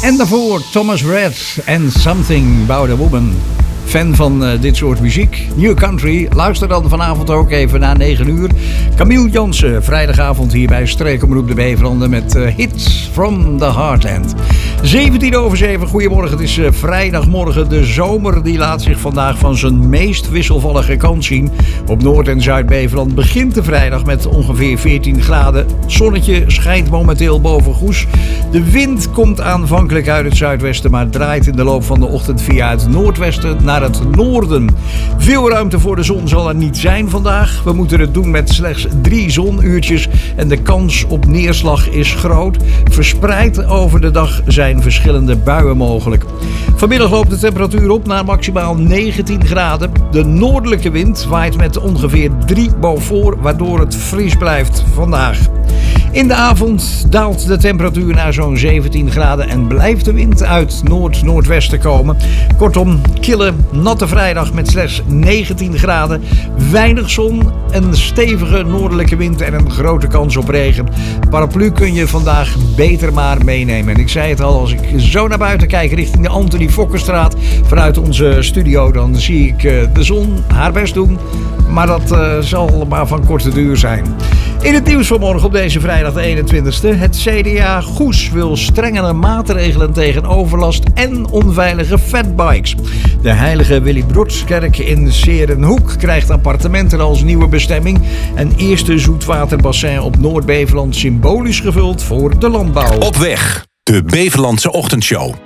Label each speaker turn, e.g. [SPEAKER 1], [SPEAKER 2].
[SPEAKER 1] En daarvoor Thomas Red en Something About a Woman. Fan van dit soort muziek. New Country. Luister dan vanavond ook even na 9 uur. Camille Jansen, vrijdagavond hier bij Streekomroep de Beverlanden met Hits from the Heartland. 7:17. Goedemorgen, het is vrijdagmorgen. De zomer die laat zich vandaag van zijn meest wisselvallige kant zien. Op Noord- en Zuid-Beverland begint de vrijdag met ongeveer 14 graden. Het zonnetje schijnt momenteel boven Goes. De wind komt aanvankelijk uit het zuidwesten, maar draait in de loop van de ochtend via het noordwesten naar het noorden. Veel ruimte voor de zon zal er niet zijn vandaag. We moeten het doen met slechts 3 zonuurtjes en de kans op neerslag is groot. Verspreid over de dag zijn verschillende buien mogelijk. Vanmiddag loopt de temperatuur op naar maximaal 19 graden. De noordelijke wind waait met ongeveer 3 Beaufort, waardoor het fris blijft vandaag. In de avond daalt de temperatuur naar zo'n 17 graden en blijft de wind uit noord-noordwesten komen. Kortom, kille, natte vrijdag met slechts 19 graden. Weinig zon, een stevige noordelijke wind en een grote kans op regen. Paraplu kun je vandaag beter maar meenemen. En ik zei het al, als ik zo naar buiten kijk richting de Antonie Fokkerstraat vanuit onze studio, dan zie ik de zon haar best doen. Maar dat zal maar van korte duur zijn. In het nieuws van morgen op deze vrijdag de 21ste. Het CDA Goes wil strengere maatregelen tegen overlast en onveilige fatbikes. De heilige Willy Brodskerk in Serenhoek krijgt appartementen als nieuwe bestemming. Een eerste zoetwaterbassin op Noord-Beverland symbolisch gevuld voor de landbouw.
[SPEAKER 2] Op weg, de Beverlandse Ochtendshow.